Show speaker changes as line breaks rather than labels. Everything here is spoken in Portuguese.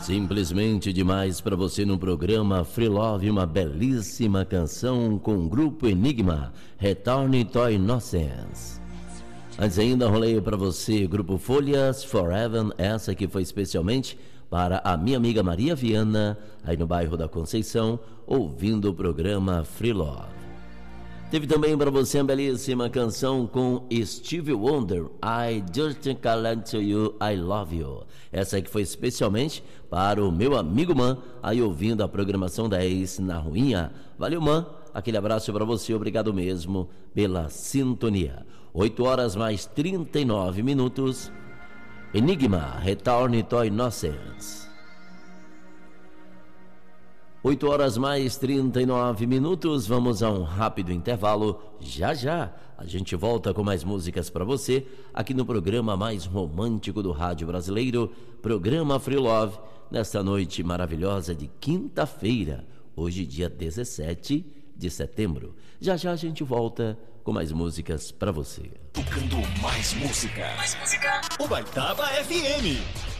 Simplesmente demais para você no programa Free Love, uma belíssima canção com o grupo Enigma, Return to Innocence. Antes ainda rolei para você Grupo Folhas, Forever, essa que foi especialmente para a minha amiga Maria Viana, aí no bairro da Conceição, ouvindo o programa Free Love. Teve também para você uma belíssima canção com Stevie Wonder, I Just Call to You, I Love You. Essa aqui foi especialmente para o meu amigo Man, aí ouvindo a programação 10 na Ruinha. Valeu, Man, aquele abraço para você, obrigado mesmo pela sintonia. 8 horas mais 39 minutos. Enigma, Return to Innocence. 8 horas mais 39 minutos, vamos a um rápido intervalo. Já já a gente volta com mais músicas para você aqui no programa mais romântico do rádio brasileiro, programa Free Love, nesta noite maravilhosa de quinta-feira, hoje dia 17 de setembro. Já já a gente volta com mais músicas para você.
Tocando mais música. Mais música. Ubaitaba FM.